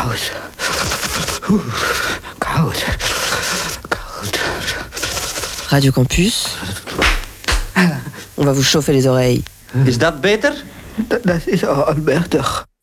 Koud. Koud. Koud. Radio Campus. On va vous chauffer les oreilles. Is dat beter? Dat is al beter.